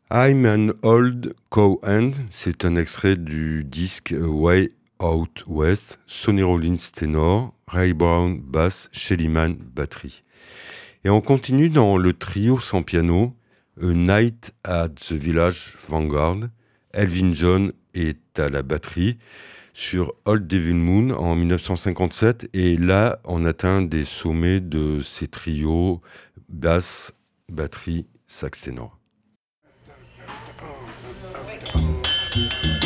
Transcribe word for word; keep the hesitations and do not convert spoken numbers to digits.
I'm an Old Cowhand, c'est un extrait du disque Way Out West, Sonny Rollins ténor, Ray Brown basse, Shelly Manne batterie. Et on continue dans le trio sans piano, A Night at the Village Vanguard. Elvin John est à la batterie sur Old Devil Moon en dix-neuf cent cinquante-sept, et là on atteint des sommets de ces trios basse, batterie, sax ténor.